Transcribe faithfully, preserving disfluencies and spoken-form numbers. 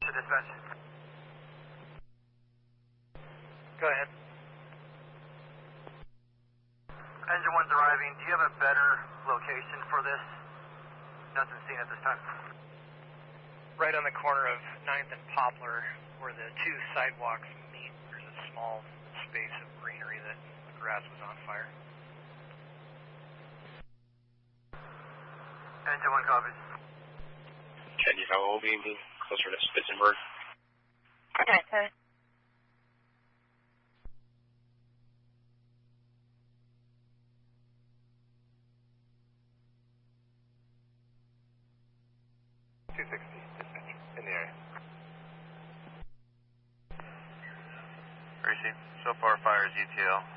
To dispatch. Go ahead. Engine one's arriving. Do you have a better location for this? Nothing seen at this time. Right on the corner of ninth and Poplar, where the two sidewalks meet, there's a small space of greenery that the grass was on fire. Engine one copies. Can you how will we be closer to Spitzenberg? Okay, sir. two sixty, dispatch, in the area. Gracie, so far fire is U T L.